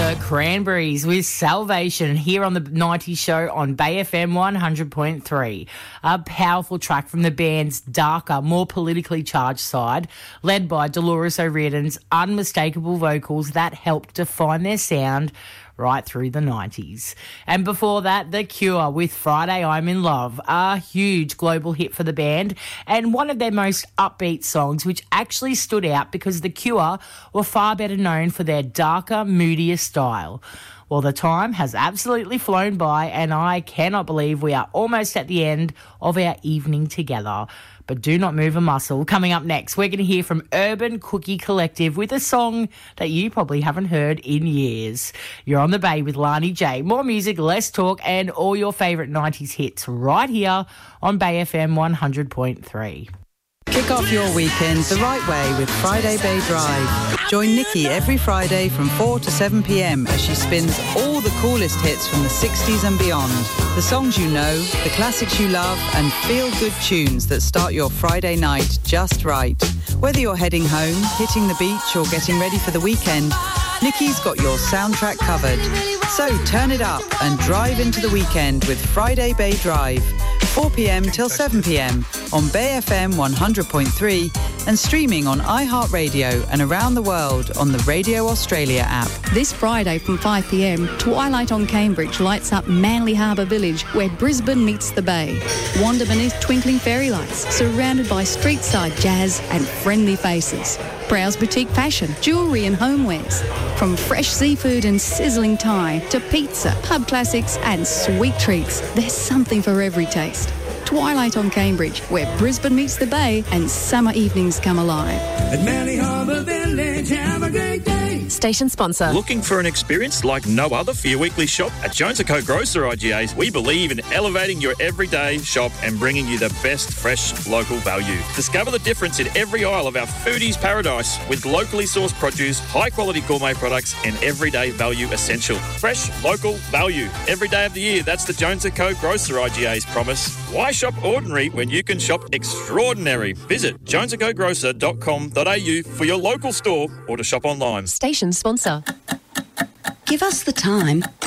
The Cranberries with Salvation here on the 90s show on Bay FM 100.3. A powerful track from the band's darker, more politically charged side, led by Dolores O'Riordan's unmistakable vocals that helped define their sound right through the 90s. And before that, The Cure with Friday I'm in Love, a huge global hit for the band and one of their most upbeat songs, which actually stood out because The Cure were far better known for their darker, moodier style. Well, the time has absolutely flown by and I cannot believe we are almost at the end of our evening together. But do not move a muscle. Coming up next, we're going to hear from Urban Cookie Collective with a song that you probably haven't heard in years. You're on the Bay with Lani J. More music, less talk, and all your favourite 90s hits right here on Bay FM 100.3. Kick off your weekend the right way with Friday Bay Drive. Join Nikki every Friday from 4 to 7 p.m. as she spins all the coolest hits from the 60s and beyond. The songs you know, the classics you love, and feel-good tunes that start your Friday night just right. Whether you're heading home, hitting the beach, or getting ready for the weekend, Nikki's got your soundtrack covered. So turn it up and drive into the weekend with Friday Bay Drive, 4 p.m. till 7 p.m. on Bay FM 100.3 and streaming on iHeartRadio and around the world on the Radio Australia app. This Friday from 5 p.m, Twilight on Cambridge lights up Manly Harbour Village, where Brisbane meets the Bay. Wander beneath twinkling fairy lights, surrounded by street-side jazz and friendly faces. Browse boutique fashion, jewellery and homewares. From fresh seafood and sizzling Thai to pizza, pub classics and sweet treats, there's something for every taste. Twilight on Cambridge, where Brisbane meets the Bay and summer evenings come alive. At Manly Harbour Village, have a great day. Station sponsor. Looking for an experience like no other for your weekly shop? At Jones & Co Grocer IGAs, we believe in elevating your everyday shop and bringing you the best fresh local value. Discover the difference in every aisle of our foodies paradise with locally sourced produce, high-quality gourmet products and everyday value essential. Fresh, local value. Every day of the year, that's the Jones & Co Grocer IGAs promise. Why shop ordinary when you can shop extraordinary? Visit jonesandcogrocer.com.au for your local store or to shop online. Station sponsor. Give us the time